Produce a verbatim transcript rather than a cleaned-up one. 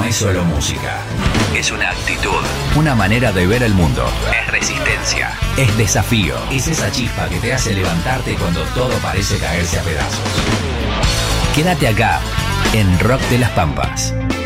no es solo música. Es una actitud, una manera de ver el mundo. Es resistencia, es desafío. Es esa chispa que te hace levantarte cuando todo parece caerse a pedazos. Quédate acá, en Rock de las Pampas.